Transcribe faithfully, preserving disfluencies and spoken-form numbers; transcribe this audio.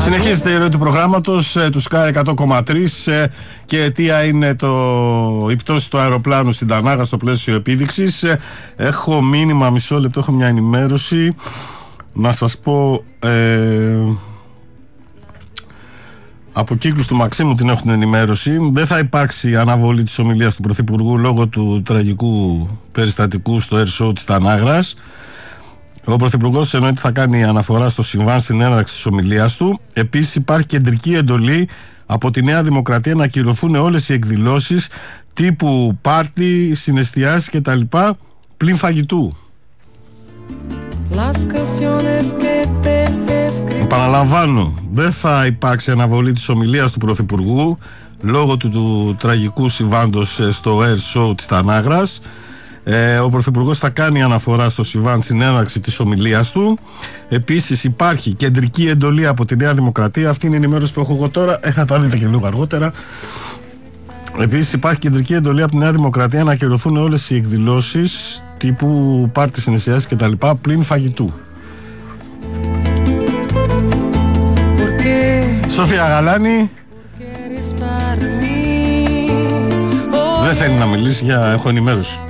Συνεχίζεται η ροή του προγράμματος του Sky εκατό κόμμα τρία και αιτία είναι το... η πτώση του αεροπλάνου στην Τανάγα στο πλαίσιο επίδειξης. Έχω μήνυμα, μισό λεπτό, έχω μια ενημέρωση να σας πω. ε... Από κύκλους του Μαξίμου την έχουν ενημέρωση. Δεν θα υπάρξει αναβολή της ομιλίας του Πρωθυπουργού λόγω του τραγικού περιστατικού στο Air Show της Τανάγρας. Ο Πρωθυπουργός εννοεί ότι θα κάνει αναφορά στο συμβάν στην έναρξη της ομιλίας του. Επίσης υπάρχει κεντρική εντολή από τη Νέα Δημοκρατία να ακυρωθούν όλες οι εκδηλώσεις τύπου πάρτι, συναισθιάσεις κτλ. Πλην φαγητού. Επαναλαμβάνω, δεν θα υπάρξει αναβολή της ομιλίας του Πρωθυπουργού λόγω του, του τραγικού συμβάντος στο Air Show της Τανάγρας. Ε, ο Πρωθυπουργός θα κάνει αναφορά στο συμβάν στην έναρξη της ομιλίας του. Επίσης υπάρχει κεντρική εντολή από τη Νέα Δημοκρατία. Αυτή είναι η ενημέρωση που έχω εγώ τώρα. Ε, θα τα δείτε και λίγο αργότερα. Επίσης υπάρχει κεντρική εντολή από τη Νέα Δημοκρατία να ακυρωθούν όλες οι εκδηλώσεις τύπου πάρτι, συναισθιάσεις κτλ. Πλην φαγητού. Σοφία Γαλάνη δεν θέλει να μιλήσει, για έχω ενημέρωση.